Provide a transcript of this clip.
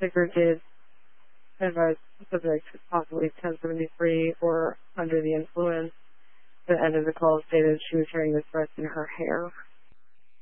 Ticker did advise subject possibly 1073 or under the influence. The end of the call stated she was hearing the threats in her hair.